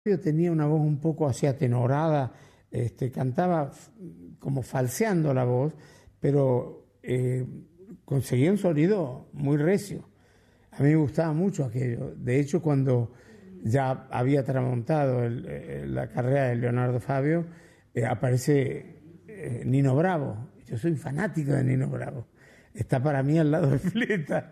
Yo tenía una voz un poco así atenorada, cantaba como falseando la voz, pero conseguía un sonido muy recio. A mí me gustaba mucho aquello. De hecho, cuando ya había tramontado la carrera de Leonardo Fabio, aparece Nino Bravo. Yo soy fanático de Nino Bravo. Está para mí al lado de Fleta.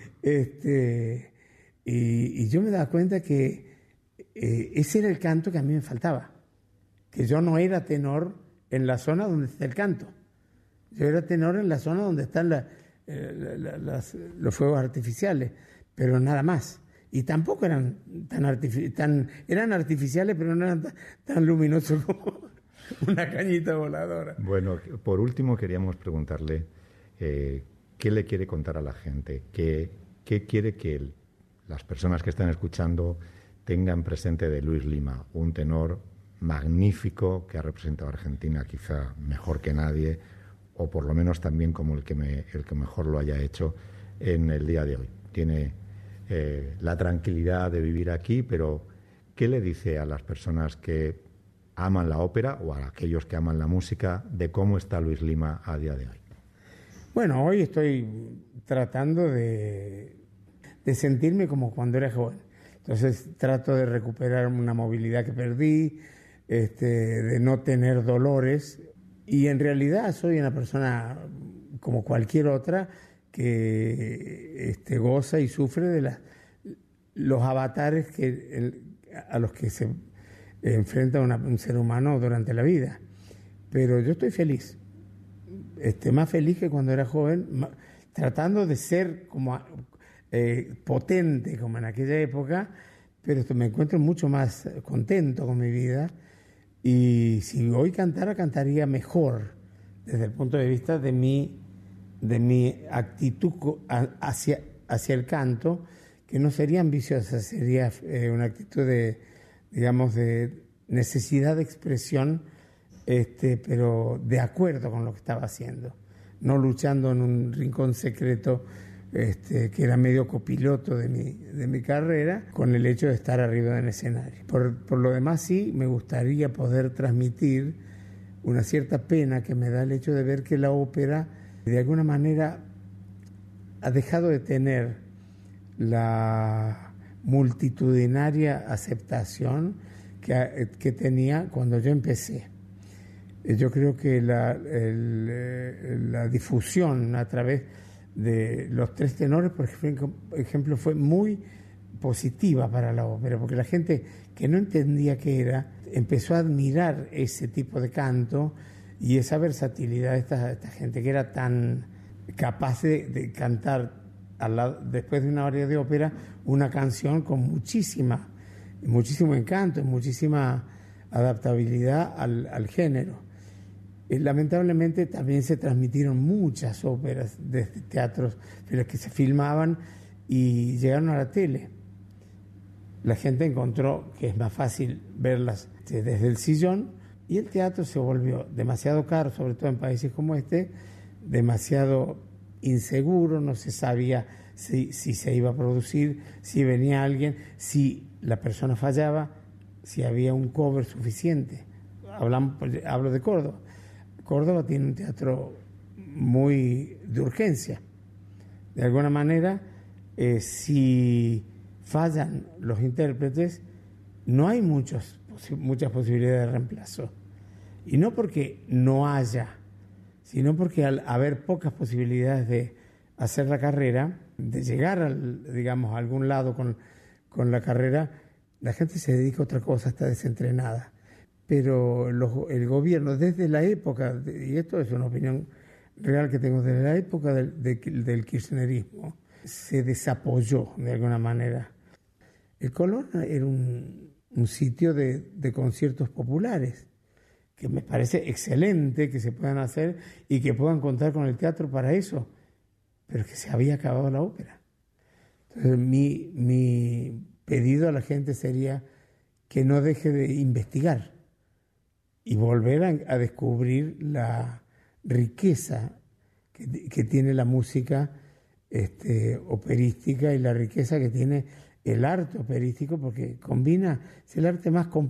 Y yo me daba cuenta que ese era el canto que a mí me faltaba, que yo no era tenor en la zona donde está el canto, yo era tenor en la zona donde están los fuegos artificiales, pero nada más. Y tampoco eran eran artificiales, pero no eran tan luminosos como una cañita voladora. Bueno, por último queríamos preguntarle qué le quiere contar a la gente, qué quiere que las personas que están escuchando tengan presente de Luis Lima, un tenor magnífico que ha representado a Argentina quizá mejor que nadie, o por lo menos también como el que mejor lo haya hecho en el día de hoy. Tiene la tranquilidad de vivir aquí, pero ¿qué le dice a las personas que aman la ópera o a aquellos que aman la música de cómo está Luis Lima a día de hoy? Bueno, hoy estoy tratando de sentirme como cuando era joven. Entonces trato de recuperar una movilidad que perdí, de no tener dolores, y en realidad soy una persona como cualquier otra que goza y sufre de los avatares a los que se enfrenta un ser humano durante la vida. Pero yo estoy feliz, más feliz que cuando era joven, tratando de ser como potente como en aquella época, pero me encuentro mucho más contento con mi vida, y si hoy cantaría mejor desde el punto de vista de mi actitud hacia el canto, que no sería ambiciosa, sería una actitud de necesidad de expresión, pero de acuerdo con lo que estaba haciendo, no luchando en un rincón secreto, que era medio copiloto de mi carrera, con el hecho de estar arriba del escenario. Por lo demás, sí, me gustaría poder transmitir una cierta pena que me da el hecho de ver que la ópera, de alguna manera, ha dejado de tener la multitudinaria aceptación que tenía cuando yo empecé. Yo creo que la difusión a través de los tres tenores, por ejemplo, fue muy positiva para la ópera, porque la gente que no entendía qué era empezó a admirar ese tipo de canto y esa versatilidad de esta gente que era tan capaz de cantar después de una aria de ópera una canción con muchísimo encanto y muchísima adaptabilidad al género. Lamentablemente también se transmitieron muchas óperas desde teatros de las que se filmaban y llegaron a la tele. La gente encontró que es más fácil verlas desde el sillón, y el teatro se volvió demasiado caro, sobre todo en países como demasiado inseguro, no se sabía si se iba a producir, si venía alguien, si la persona fallaba, si había un cover suficiente. Hablo de Córdoba. Córdoba tiene un teatro muy de urgencia. De alguna manera, si fallan los intérpretes, no hay muchas posibilidades de reemplazo. Y no porque no haya, sino porque al haber pocas posibilidades de hacer la carrera, de llegar a algún lado con la carrera, la gente se dedica a otra cosa, está desentrenada. Pero el gobierno, desde la época, y esto es una opinión real que tengo, desde la época del kirchnerismo, se desapoyó de alguna manera. El Colón era un sitio de conciertos populares, que me parece excelente que se puedan hacer y que puedan contar con el teatro para eso, pero que se había acabado la ópera. Entonces mi pedido a la gente sería que no deje de investigar y volver a descubrir la riqueza que tiene la música operística y la riqueza que tiene el arte operístico, porque combina, es el arte más completo